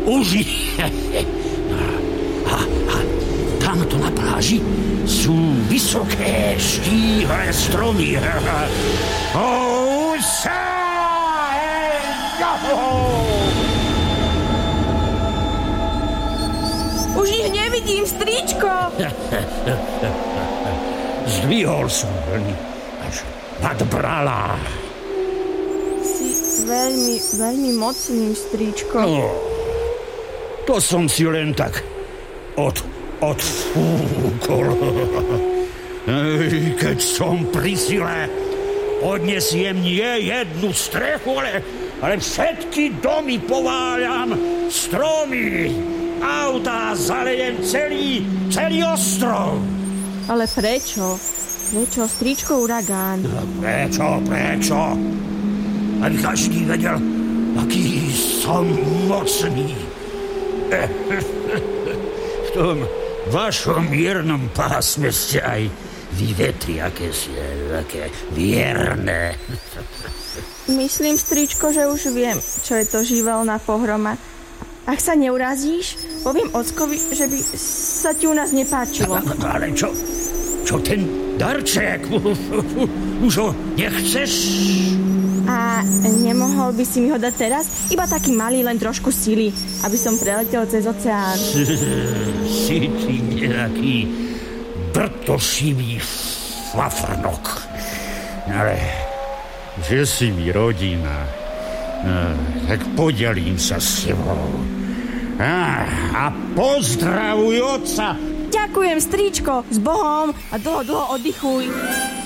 uži. A tamto na pláži sú vysoké, štíhle stromy. Už ich nevidím, strýčko. Zdvihol som vlny až nad bralá. Si veľmi mocným, strýčko. No, to som si len tak odfúkol. Keď som pri sile, odnesiem nie jednu strechu, ale všetky domy pováľam, stromy, autá, zalejem celý ostrov. Ale prečo? Prečo, strýčko Uragán? Prečo? Aby každý vedel, aký som mocný. V tom vašom miernom pásme ste aj vy vetri, aké vierne. Myslím, strýčko, že už viem, čo je to živelná pohroma. Ak sa neurazíš, poviem ockovi, že by sa ti u nás nepáčilo. Ale čo ten darček? Už ho nechceš? A nemohol by si mi ho dať teraz? Iba taký malý, len trošku sily, aby som preletel cez oceán. Si ty nejaký brtošivý fafrnok. Ale že si mi rodina, tak podelím sa s tebou. A pozdravuj otca. Ďakujem, strýčko, s Bohom a dlho oddychuj.